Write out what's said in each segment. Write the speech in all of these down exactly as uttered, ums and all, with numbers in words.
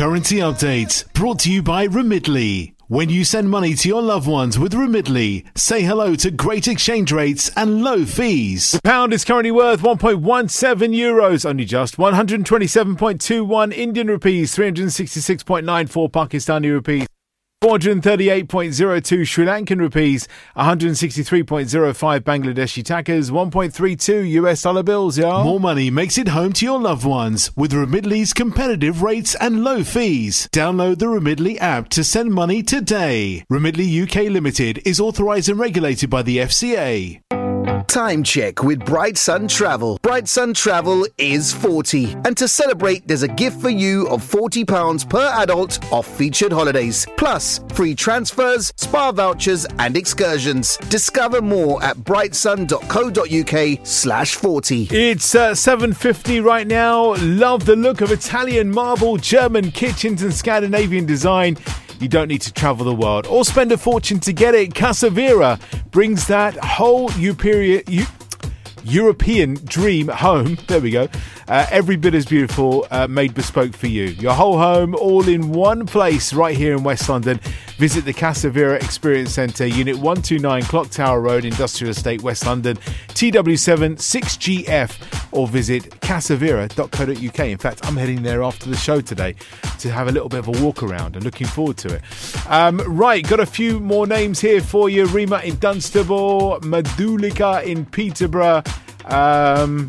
Currency update brought to you by Remitly. When you send money to your loved ones with Remitly, say hello to great exchange rates and low fees. The pound is currently worth one point one seven euros, only just one hundred twenty-seven point two one Indian rupees, three hundred sixty-six point nine four Pakistani rupees, four hundred thirty-eight point zero two Sri Lankan rupees, one hundred sixty-three point zero five Bangladeshi takas, one point three two U S dollar bills, y'all. More money makes it home to your loved ones with Remitly's competitive rates and low fees. Download the Remitly app to send money today. Remitly U K Limited is authorised and regulated by the F C A. Time check with Bright Sun Travel. Bright Sun Travel is forty. And to celebrate, there's a gift for you of forty pounds per adult off featured holidays. Plus, free transfers, spa vouchers and excursions. Discover more at brightsun.co.uk slash 40. It's uh, seven fifty right now. Love the look of Italian marble, German kitchens and Scandinavian design. You don't need to travel the world or spend a fortune to get it. Casa Vera brings that whole European, European dream home. There we go. Uh, every bit as beautiful, uh, made bespoke for you. Your whole home all in one place right here in West London. Visit the Casa Vera Experience Centre, Unit one two nine Clock Tower Road, Industrial Estate, West London, T W seven six G F, or visit casavera dot co dot uk. In fact, I'm heading there after the show today to have a little bit of a walk around and looking forward to it. Um, right, got a few more names here for you. Rima in Dunstable, Madhulika in Peterborough, um,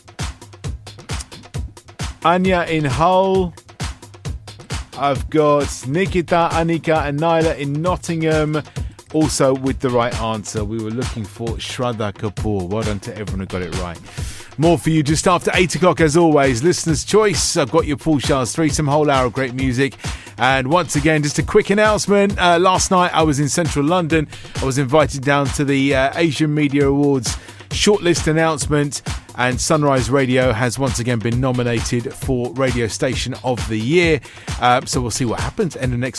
Anya in Hull. I've got Nikita, Anika and Nyla in Nottingham. Also with the right answer. We were looking for Shraddha Kapoor. Well done to everyone who got it right. More for you just after eight o'clock as always. Listener's choice. I've got your Paul Shah's threesome, whole hour of great music. And once again, just a quick announcement. Uh, last night I was in central London. I was invited down to the uh, Asian Media Awards shortlist announcement. And Sunrise Radio has once again been nominated for Radio Station of the Year. Uh, so we'll see what happens in the next